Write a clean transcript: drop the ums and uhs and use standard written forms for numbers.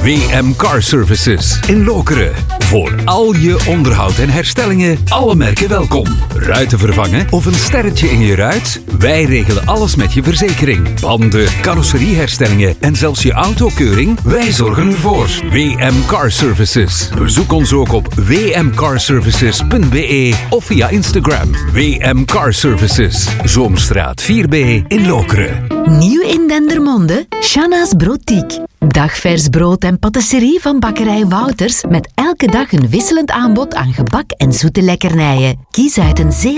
WM Car Services in Lokeren. Voor al je onderhoud en herstellingen, alle merken welkom. Ruiten vervangen of een sterretje in je ruit? Wij regelen alles met je verzekering. Banden, carrosserieherstellingen en zelfs je autokeuring? Wij zorgen ervoor. WM Car Services. Bezoek ons ook op wmcarservices.be of via Instagram. WM Car Services. Zoomstraat 4B in Lokeren. Nieuw in Dendermonde, Shanna's Broodtiek. Dagvers brood en patisserie van bakkerij Wouters met elke dag een wisselend aanbod aan gebak en zoete lekkernijen. Kies uit een zeer